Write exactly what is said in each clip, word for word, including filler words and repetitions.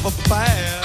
a fire.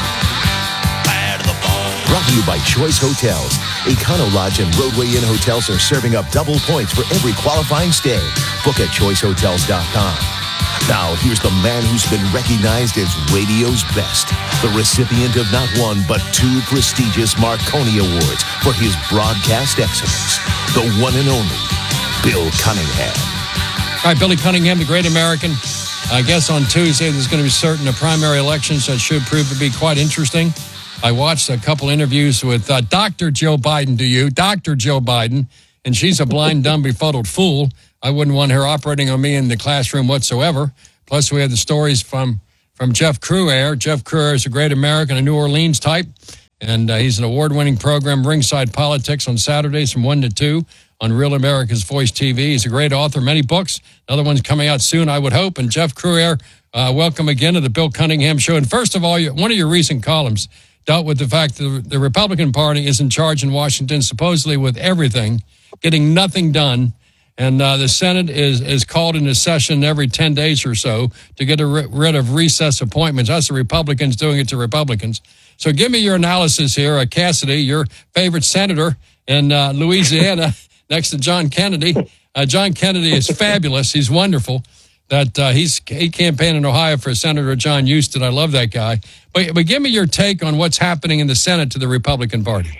Fire to the bone. Brought to you by Choice Hotels. Econo Lodge and Roadway Inn hotels are serving up double points for every qualifying stay. Book at choice hotels dot com. Now, here's the man who's been recognized as radio's best, the recipient of not one, but two prestigious Marconi Awards for his broadcast excellence, the one and only Bill Cunningham. All right, Billy Cunningham, the great American. I guess on Tuesday there's going to be certain uh, primary elections that should prove to be quite interesting. I watched a couple interviews with uh, Doctor Joe Biden, do you? Doctor Joe Biden, and she's a blind, dumb, befuddled fool. I wouldn't want her operating on me in the classroom whatsoever. Plus, we had the stories from, from Jeff Cruaire. Jeff Cruaire is a great American, a New Orleans type, and uh, he's an award-winning program, Ringside Politics, on Saturdays from one to two on Real America's Voice T V. He's a great author, many books. Another one's coming out soon, I would hope. And Jeff Cruaire, uh, welcome again to the Bill Cunningham Show. And first of all, one of your recent columns dealt with the fact that the Republican Party is in charge in Washington, supposedly with everything, getting nothing done. And uh, the Senate is, is called into session every ten days or so to get rid of recess appointments. That's the Republicans doing it to Republicans. So give me your analysis here. Uh, Cassidy, your favorite senator in uh, Louisiana, next to John Kennedy. Uh, John Kennedy is fabulous. He's wonderful. That uh, he's he campaigned in Ohio for Senator John Huston. I love that guy. But, but give me your take on what's happening in the Senate to the Republican Party.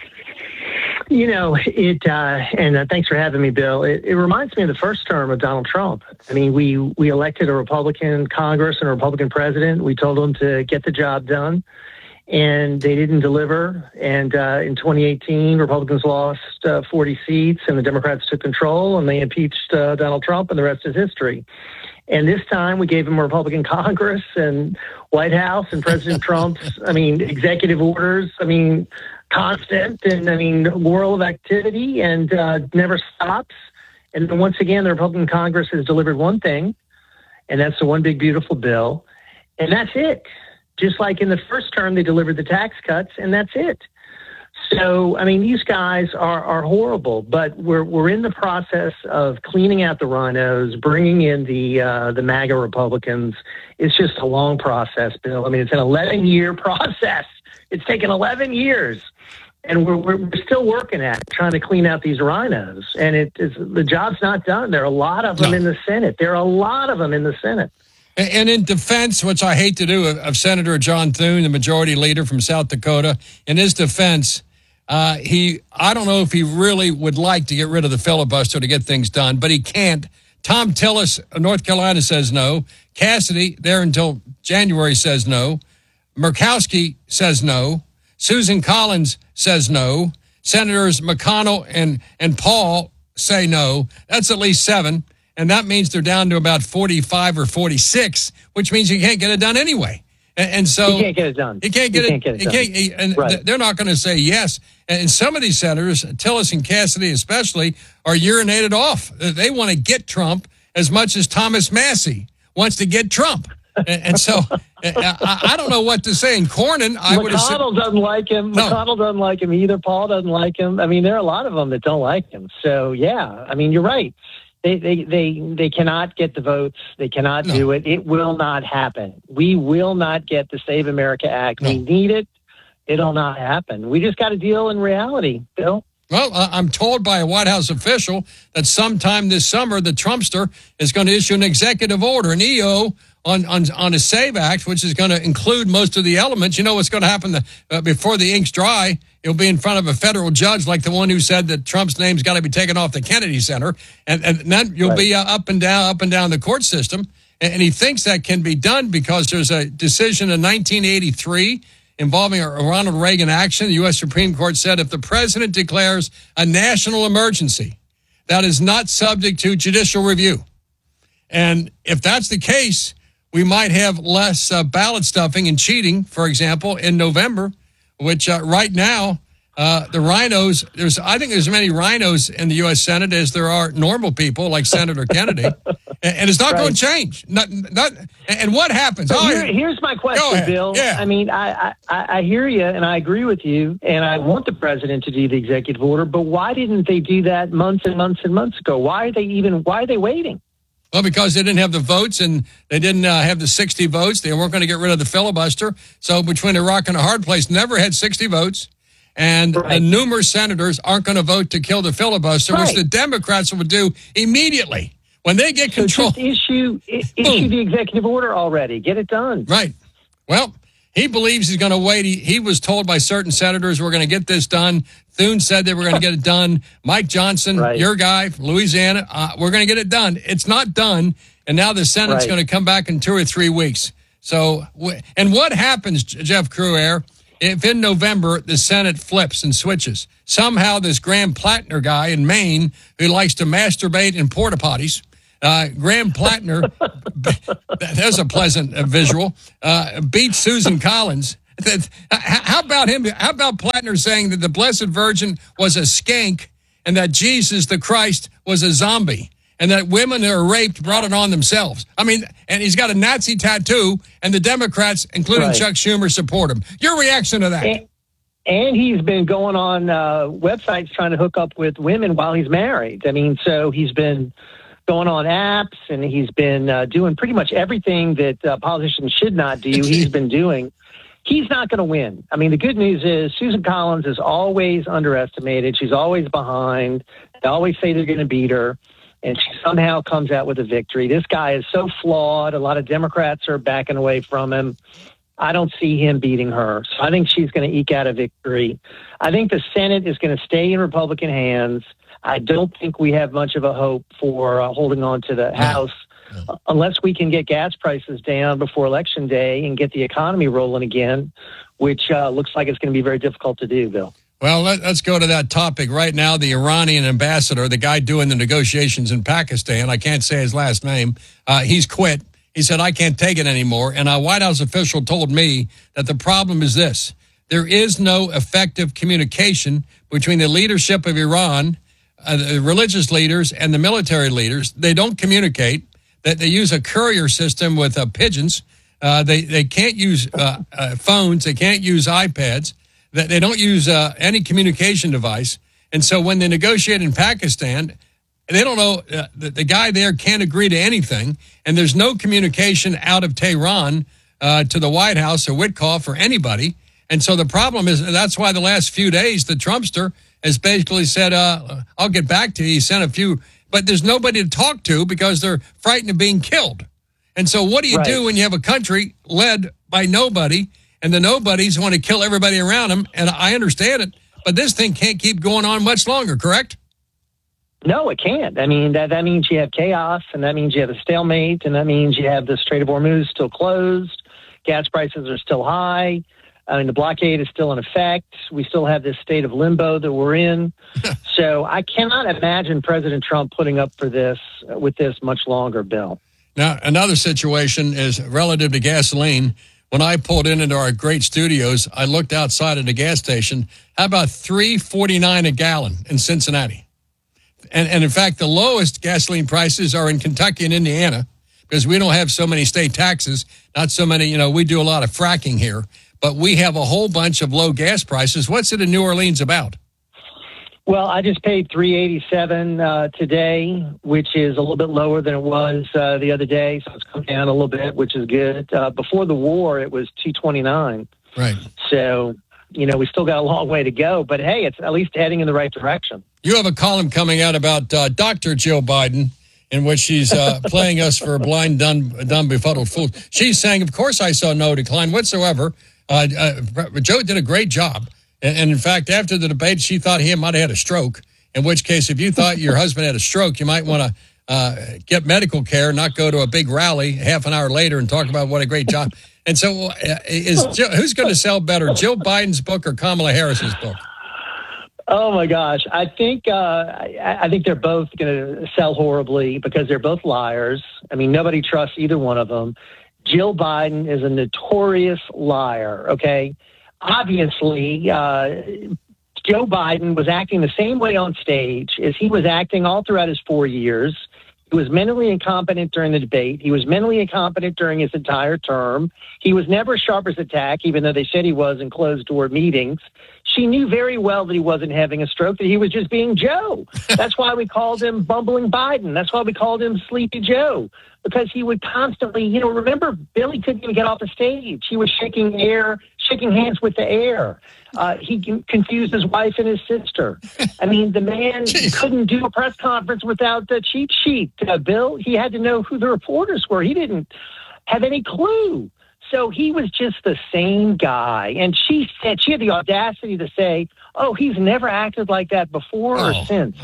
You know, it, uh, and uh, thanks for having me, Bill. It, it reminds me of the first term of Donald Trump. I mean, we, we elected a Republican Congress and a Republican president. We told them to get the job done, and they didn't deliver. And uh, in twenty eighteen, Republicans lost uh, forty seats, and the Democrats took control, and they impeached uh, Donald Trump, and the rest is history. And this time, we gave him a Republican Congress and White House and President Trump's, I mean, executive orders. I mean, constant and, I mean, whirl of activity and uh, never stops. And then once again, the Republican Congress has delivered one thing, and that's the one big, beautiful bill. And that's it. Just like in the first term, they delivered the tax cuts, and that's it. So, I mean, these guys are, are horrible, but we're we're in the process of cleaning out the rhinos, bringing in the uh, the MAGA Republicans. It's just a long process, Bill. I mean, it's an eleven-year process. It's taken eleven years, and we're, we're still working at it, trying to clean out these rhinos. And it is, the job's not done. There are a lot of them no. in the Senate. There are a lot of them in the Senate. And in defense, which I hate to do, of Senator John Thune, the majority leader from South Dakota, in his defense, uh, he I don't know if he really would like to get rid of the filibuster to get things done, but he can't. Tom Tillis of North Carolina says no. Cassidy, there until January, says no. Murkowski says no. Susan Collins says no. Senators McConnell and, and Paul say no. That's at least seven. And that means they're down to about forty-five or forty-six, which means you can't get it done anyway. And, and so you can't get it done. You can't get, you it, can't get it. You done. can't, and right. They're not going to say yes. And some of these senators, Tillis and Cassidy especially, are urinated off. They want to get Trump as much as Thomas Massey wants to get Trump. and, and so I, I don't know what to say. And Cornyn, I would have said, McConnell doesn't like him. No. McConnell doesn't like him either. Paul doesn't like him. I mean, there are a lot of them that don't like him. So, yeah, I mean, you're right. They they they, they cannot get the votes. They cannot no. do it. It will not happen. We will not get the Save America Act. No. We need it. It'll not happen. We just got to deal in reality, Bill. Well, I'm told by a White House official that sometime this summer, the Trumpster is going to issue an executive order, an E O, on, on, on a SAVE Act, which is going to include most of the elements. You know what's going to happen the, uh, before the ink's dry? It'll be in front of a federal judge like the one who said that Trump's name's got to be taken off the Kennedy Center. And, and then you'll right. be uh, up and down, up and down the court system. And, and he thinks that can be done because there's a decision in nineteen eighty-three involving a Ronald Reagan action. The U S Supreme Court said if the president declares a national emergency, that is not subject to judicial review. And if that's the case, we might have less uh, ballot stuffing and cheating, for example, in November, which uh, right now, uh, the rhinos, there's I think there's as many rhinos in the U S Senate as there are normal people like Senator Kennedy. and, and it's not right. going to change. Not, not, and what happens? Oh, Here, here's my question, Bill. Yeah. I mean, I, I, I hear you and I agree with you, and I want the president to do the executive order, but why didn't they do that months and months and months ago? Why are they even, why are they waiting? Well, because they didn't have the votes and they didn't uh, have the sixty votes. They weren't going to get rid of the filibuster. So between a rock and a hard place, never had sixty votes. And right. the numerous senators aren't going to vote to kill the filibuster, right. which the Democrats would do immediately. When they get control. So just issue, issue the executive order already. Get it done. Right. Well, he believes he's going to wait. He, he was told by certain senators, we're going to get this done. Thune said they were going to get it done. Mike Johnson, right. your guy from Louisiana, uh, we're going to get it done. It's not done. And now the Senate's right. going to come back in two or three weeks. So, and what happens, Jeff Crouere, if in November the Senate flips and switches? Somehow this Graham Plattner guy in Maine who likes to masturbate in porta potties, Uh, Graham Plattner, there's a pleasant uh, visual, uh, beat Susan Collins. How about him? How about Plattner saying that the Blessed Virgin was a skank and that Jesus the Christ was a zombie and that women who are raped brought it on themselves? I mean, and he's got a Nazi tattoo and the Democrats, including right. Chuck Schumer, support him. Your reaction to that? And, and he's been going on uh, websites trying to hook up with women while he's married. I mean, so he's been going on apps, and he's been uh, doing pretty much everything that uh, politicians should not do. He's been doing. He's not going to win. I mean, the good news is Susan Collins is always underestimated. She's always behind. They always say they're going to beat her, and she somehow comes out with a victory. This guy is so flawed. A lot of Democrats are backing away from him. I don't see him beating her. So I think she's going to eke out a victory. I think the Senate is going to stay in Republican hands. I don't think we have much of a hope for uh, holding on to the no. House no. unless we can get gas prices down before Election Day and get the economy rolling again, which uh, looks like it's going to be very difficult to do, Bill. Well, let, let's go to that topic right now. The Iranian ambassador, the guy doing the negotiations in Pakistan, I can't say his last name, uh, he's quit. He said, I can't take it anymore. And a White House official told me that the problem is this. There is no effective communication between the leadership of Iran, Uh, the religious leaders and the military leaders. They don't communicate. That they use a courier system with uh, pigeons. Uh, they they can't use uh, uh, phones. They can't use iPads. That they don't use uh, any communication device. And so when they negotiate in Pakistan, they don't know. Uh, the, the guy there can't agree to anything, and there's no communication out of Tehran uh, to the White House or Witkoff or anybody. And so the problem is that's why the last few days the Trumpster has basically said, uh, I'll get back to you. He sent a few, but there's nobody to talk to because they're frightened of being killed. And so what do you right. do when you have a country led by nobody and the nobodies want to kill everybody around them? And I understand it, but this thing can't keep going on much longer, correct? No, it can't. I mean, that, that means you have chaos, and that means you have a stalemate, and that means you have the Strait of Hormuz still closed. Gas prices are still high. I mean, the blockade is still in effect. We still have this state of limbo that we're in. So I cannot imagine President Trump putting up for this uh, with this much longer, Bill. Now, another situation is relative to gasoline. When I pulled in into our great studios, I looked outside at the gas station. How about three forty-nine a gallon in Cincinnati? And, and in fact, the lowest gasoline prices are in Kentucky and Indiana because we don't have so many state taxes, not so many, you know, we do a lot of fracking here. But we have a whole bunch of low gas prices. What's it in New Orleans about? Well, I just paid three eighty-seven uh, today, which is a little bit lower than it was uh, the other day. So it's come down a little bit, which is good. Uh, before the war, it was two twenty-nine. Right. So, you know, we still got a long way to go. But, hey, it's at least heading in the right direction. You have a column coming out about uh, Doctor Jill Biden, in which she's uh, playing us for a blind, dumb, dumb, befuddled fool. She's saying, of course I saw no decline whatsoever. Uh, uh, Joe did a great job. And, and in fact, after the debate, she thought he might have had a stroke, in which case, if you thought your husband had a stroke, you might want to uh, get medical care, not go to a big rally half an hour later and talk about what a great job. And so uh, is Jill, who's going to sell better, Jill Biden's book or Kamala Harris's book? Oh, my gosh. I think uh, I, I think they're both going to sell horribly because they're both liars. I mean, nobody trusts either one of them. Jill Biden is a notorious liar, okay? Obviously, uh, Joe Biden was acting the same way on stage as he was acting all throughout his four years. He was mentally incompetent during the debate. He was mentally incompetent during his entire term. He was never sharp as a tack, even though they said he was in closed-door meetings. She knew very well that he wasn't having a stroke, that he was just being Joe. That's why we called him Bumbling Biden. That's why we called him Sleepy Joe, because he would constantly, you know, remember, Billy couldn't even get off the stage. He was shaking air, shaking hands with the air. Uh, he confused his wife and his sister. I mean, the man couldn't do a press conference without the cheat sheet, uh, Bill. He had to know who the reporters were. He didn't have any clue. So he was just the same guy. And she said, she had the audacity to say, oh, he's never acted like that before oh. or since.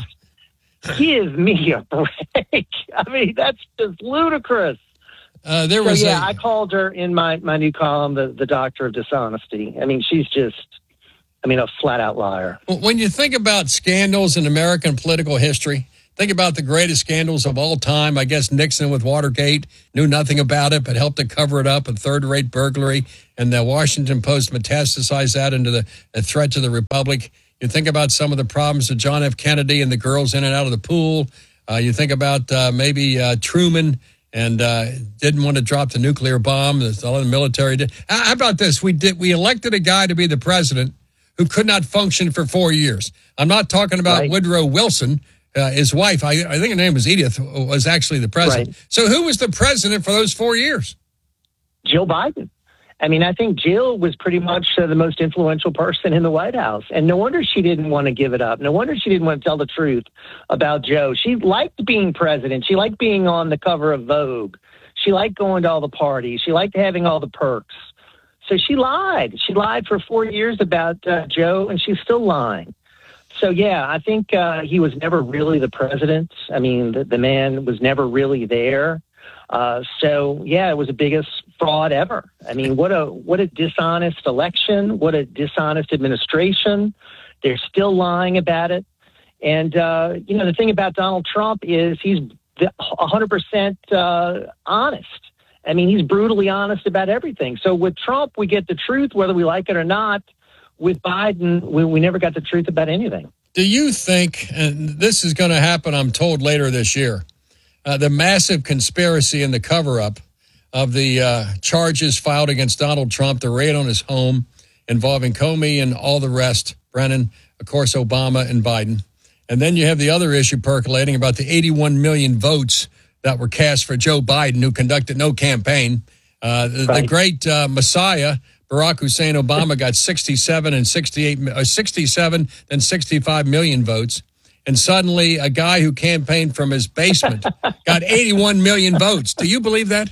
Give me a break. I mean, that's just ludicrous. Uh, there so, was yeah, a... I called her in my, my new column, the, the Doctor of Dishonesty. I mean, she's just, I mean, a flat-out liar. When you think about scandals in American political history, think about the greatest scandals of all time. I guess Nixon with Watergate, knew nothing about it, but helped to cover it up, a third-rate burglary, and the Washington Post metastasized that into the a threat to the Republic. You think about some of the problems of John F. Kennedy and the girls in and out of the pool. Uh, you think about uh, maybe uh, Truman and uh, didn't want to drop the nuclear bomb. That's all the military did. How about this? We did. We elected a guy to be the president who could not function for four years. I'm not talking about right. Woodrow Wilson. Uh, his wife, I, I think her name was Edith, was actually the president. Right. So who was the president for those four years? Jill Biden. I mean, I think Jill was pretty much uh, the most influential person in the White House. And no wonder she didn't want to give it up. No wonder she didn't want to tell the truth about Joe. She liked being president. She liked being on the cover of Vogue. She liked going to all the parties. She liked having all the perks. So she lied. She lied for four years about uh, Joe, and she's still lying. So, yeah, I think uh, he was never really the president. I mean, the, the man was never really there. Uh, so, yeah, it was the biggest fraud ever. I mean, what a what a dishonest election, what a dishonest administration. They're still lying about it. And, uh, you know, the thing about Donald Trump is he's one hundred percent uh, honest. I mean, he's brutally honest about everything. So with Trump, we get the truth, whether we like it or not. With Biden, we, we never got the truth about anything. Do you think, and this is going to happen, I'm told, later this year, uh, the massive conspiracy and the cover-up of the uh, charges filed against Donald Trump, the raid on his home involving Comey and all the rest, Brennan, of course, Obama and Biden. And then you have the other issue percolating about the eighty-one million votes that were cast for Joe Biden, who conducted no campaign. Uh, the, right. the great uh, Messiah, Barack Hussein Obama, got sixty-seven and sixty-eight, uh, sixty-seven and sixty-five million votes. And suddenly a guy who campaigned from his basement got eighty-one million votes. Do you believe that?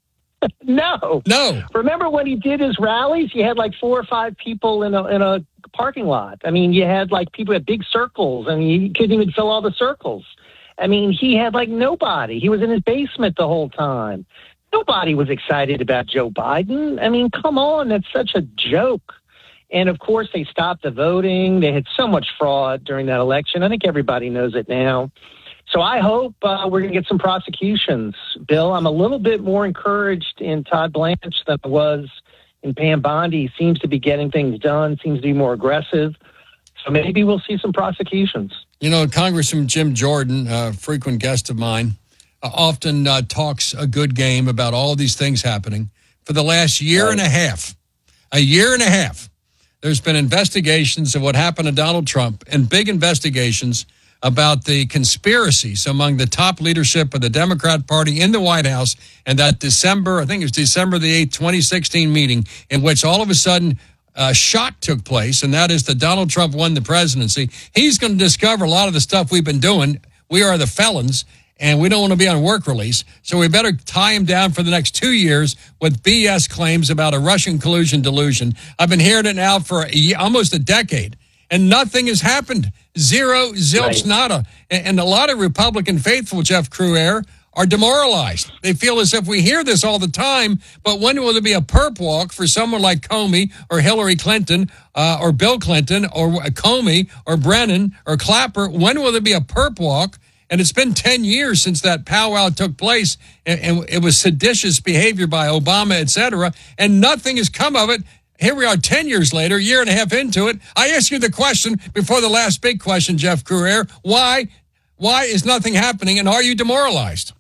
No. No. Remember when he did his rallies, you had like four or five people in a, in a parking lot. I mean, you had like people at big circles, and you couldn't even fill all the circles. I mean, he had like nobody. He was in his basement the whole time. Nobody was excited about Joe Biden. I mean, come on, that's such a joke. And, of course, they stopped the voting. They had so much fraud during that election. I think everybody knows it now. So I hope uh, we're going to get some prosecutions. Bill, I'm a little bit more encouraged in Todd Blanche than I was in Pam Bondi. He seems to be getting things done, seems to be more aggressive. So maybe we'll see some prosecutions. You know, Congressman Jim Jordan, a frequent guest of mine, uh, often uh, talks a good game about all these things happening. For the last year right. and a half, a year and a half, there's been investigations of what happened to Donald Trump and big investigations about the conspiracies among the top leadership of the Democrat Party in the White House and that December, I think it was December the eighth, twenty sixteen meeting in which all of a sudden a shock took place, and that is that Donald Trump won the presidency. He's going to discover a lot of the stuff we've been doing. We are the felons, and we don't want to be on work release, so we better tie him down for the next two years with B S claims about a Russian collusion delusion. I've been hearing it now for a year, almost a decade, and nothing has happened. Zero, zilch, Right. nada. And, and a lot of Republican faithful, Jeff Cruer, are demoralized. They feel as if we hear this all the time, but when will there be a perp walk for someone like Comey or Hillary Clinton uh, or Bill Clinton or Comey or Brennan or Clapper? When will there be a perp walk? And it's been ten years since that powwow took place, and, and it was seditious behavior by Obama, et cetera, and nothing has come of it. Here we are ten years later, a year and a half into it. I asked you the question before the last big question, Jeff Cruer. Why Why is nothing happening, and are you demoralized?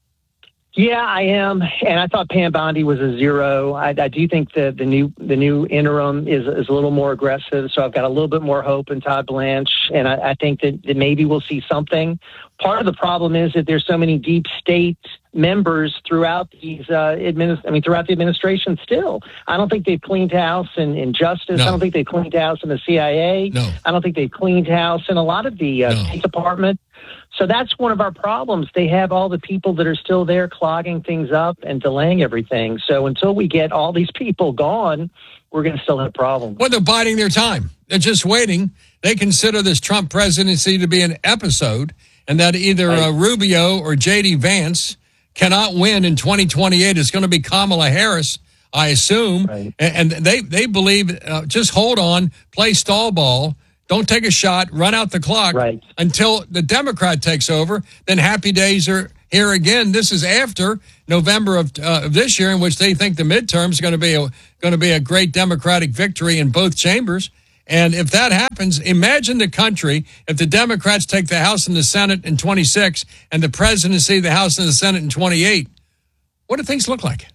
Yeah, I am, and I thought Pam Bondi was a zero. I, I do think that the new the new interim is is a little more aggressive, so I've got a little bit more hope in Todd Blanche, and I, I think that, that maybe we'll see something. Part of the problem is that there's so many deep state members throughout these uh, administ- I mean, throughout the administration. Still, I don't think they've cleaned house in, in justice. No. I don't think they've cleaned house in the C I A. No. I don't think they've cleaned house in a lot of the uh, No. State Department. So that's one of our problems. They have all the people that are still there clogging things up and delaying everything. So until we get all these people gone, we're going to still have problems. Well, they're biding their time. They're just waiting. They consider this Trump presidency to be an episode, and that either Right. uh, Rubio or J D Vance cannot win in twenty twenty-eight. It's going to be Kamala Harris, I assume. Right. And, and they, they believe, uh, just hold on, play stall ball. Don't take a shot, run out the clock Right. until the Democrat takes over. Then happy days are here again. This is after November of, uh, of this year, in which they think the midterm is going to be a, going to be a great Democratic victory in both chambers. And if that happens, imagine the country if the Democrats take the House and the Senate in twenty-six and the presidency, the House and the Senate in twenty-eight. What do things look like?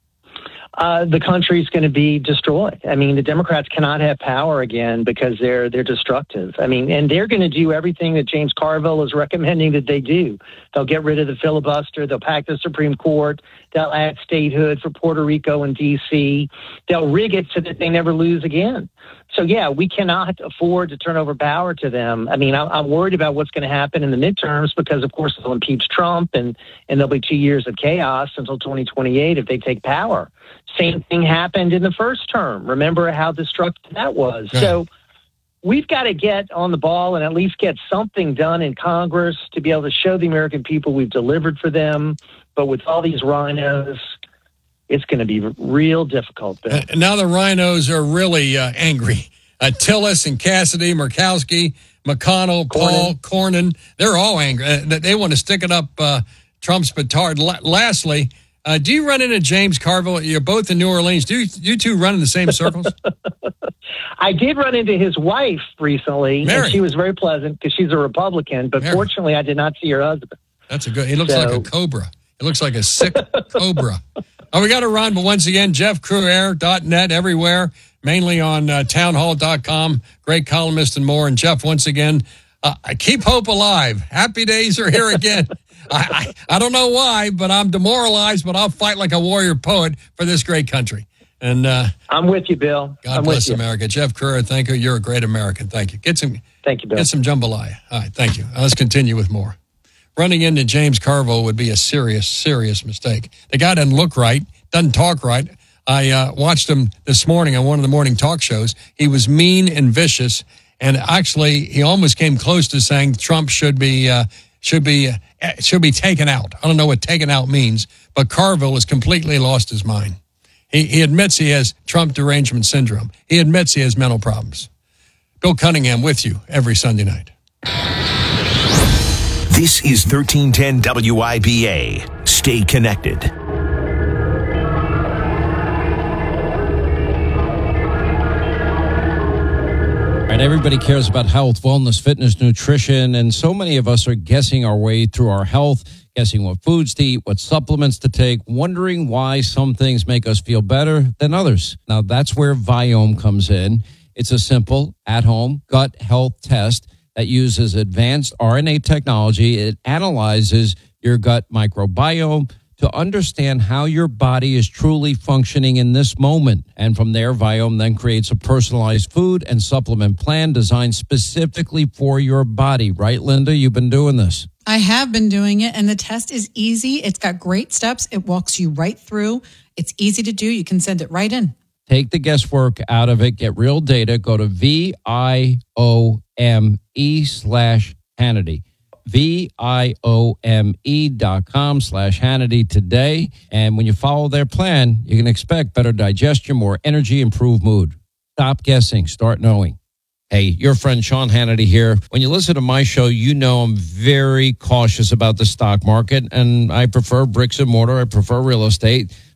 Uh, the country's going to be destroyed. I mean, the Democrats cannot have power again because they're they're destructive. I mean, and they're going to do everything that James Carville is recommending that they do. They'll get rid of the filibuster. They'll pack the Supreme Court. They'll add statehood for Puerto Rico and D C. They'll rig it so that they never lose again. So, yeah, we cannot afford to turn over power to them. I mean, I'm worried about what's going to happen in the midterms because, of course, they'll impeach Trump and, and there'll be two years of chaos until twenty twenty-eight if they take power. Same thing happened in the first term. Remember how destructive that was. Yeah. So we've got to get on the ball and at least get something done in Congress to be able to show the American people we've delivered for them. But with all these rhinos, it's going to be real difficult. Bill. Uh, now the rhinos are really uh, angry. Uh, Tillis and Cassidy, Murkowski, McConnell, Paul, Cornyn, they're all angry. Uh, they want to stick it up uh, Trump's petard. La- lastly, uh, do you run into James Carville? You're both in New Orleans. Do you, you two run in the same circles? I did run into his wife recently, Mary. and she was very pleasant because she's a Republican, but Mary. fortunately I did not see her husband. That's a good. He looks So- like a cobra. It looks like a sick cobra. Oh, we got to run, but once again, jeff crew air dot net everywhere, mainly on uh, town hall dot com. Great columnist and more. And Jeff, once again, uh, keep hope alive. Happy days are here again. I, I I don't know why, but I'm demoralized, but I'll fight like a warrior poet for this great country. And uh, I'm with you, Bill. God I'm bless with you. America. Jeff Crew, thank you. You're a great American. Thank you. Get some. Thank you, Bill. Get some jambalaya. All right, thank you. Uh, let's continue with more. Running into James Carville would be a serious, serious mistake. The guy doesn't look right, doesn't talk right. I uh, watched him this morning on one of the morning talk shows. He was mean and vicious, and actually, he almost came close to saying Trump should be uh, should be uh, should be taken out. I don't know what taken out means, but Carville has completely lost his mind. He, he admits he has Trump derangement syndrome. He admits he has mental problems. Bill Cunningham with you every Sunday night. This is thirteen ten W I B A. Stay connected. Right, everybody cares about health, wellness, fitness, nutrition, and so many of us are guessing our way through our health, guessing what foods to eat, what supplements to take, wondering why some things make us feel better than others. Now, that's where Viome comes in. It's a simple, at-home gut health test that uses advanced R N A technology. It analyzes your gut microbiome to understand how your body is truly functioning in this moment. And from there, Viome then creates a personalized food and supplement plan designed specifically for your body. Right, Linda? You've been doing this. I have been doing it, and the test is easy. It's got great steps. It walks you right through. It's easy to do. You can send it right in. Take the guesswork out of it. Get real data. Go to V I O M E slash Hannity. V-I-O-M-E dot com slash Hannity today. And when you follow their plan, you can expect better digestion, more energy, improved mood. Stop guessing. Start knowing. Hey, your friend Sean Hannity here. When you listen to my show, you know I'm very cautious about the stock market, and I prefer bricks and mortar. I prefer real estate.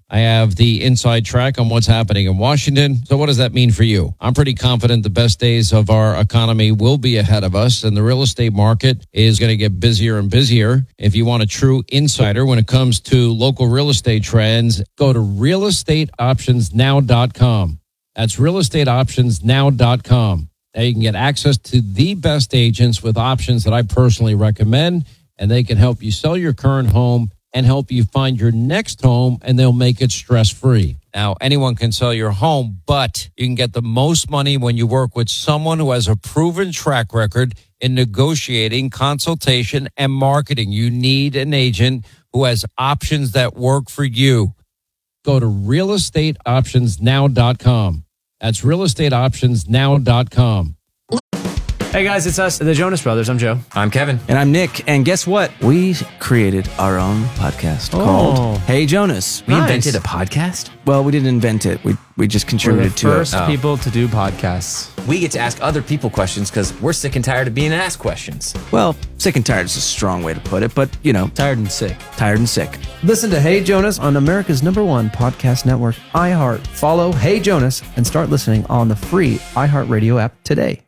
I have the inside track on what's happening in Washington. So what does that mean for you? I'm pretty confident the best days of our economy will be ahead of us, and the real estate market is going to get busier and busier. If you want a true insider when it comes to local real estate trends, go to real estate options now dot com. That's real estate options now dot com. Now you can get access to the best agents with options that I personally recommend, and they can help you sell your current home and help you find your next home, and they'll make it stress-free. Now, anyone can sell your home, but you can get the most money when you work with someone who has a proven track record in negotiating, consultation, and marketing. You need an agent who has options that work for you. Go to real estate options now dot com. That's real estate options now dot com. Hey guys, it's us, the Jonas Brothers. I'm Joe. I'm Kevin. And I'm Nick. And guess what? We created our own podcast Oh. called Hey Jonas. We Nice. invented a podcast? Well, we didn't invent it. We we just We're the contributed to first it. Oh. people to do podcasts. We get to ask other people questions because we're sick and tired of being asked questions. Well, sick and tired is a strong way to put it, but you know, Tired and sick. tired and sick. Listen to Hey Jonas on America's number one podcast network, iHeart. Follow Hey Jonas and start listening on the free iHeartRadio app today.